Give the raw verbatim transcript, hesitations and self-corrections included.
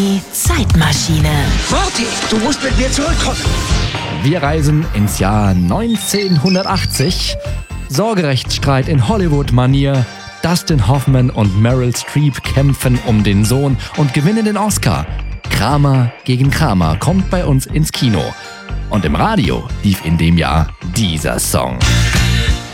Die Zeitmaschine. Morty, du musst mit mir zurückkommen. Wir reisen ins Jahr neunzehnhundertachtzig. Sorgerechtsstreit in Hollywood-Manier. Dustin Hoffman und Meryl Streep kämpfen um den Sohn und gewinnen den Oscar. Kramer gegen Kramer kommt bei uns ins Kino. Und im Radio lief in dem Jahr dieser Song.